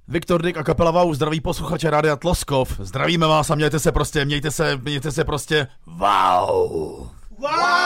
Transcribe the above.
Viktor Dyk a kapela Wow zdraví posluchače Rádia Tloskov. Zdravíme vás a mějte se prostě wow! Wow!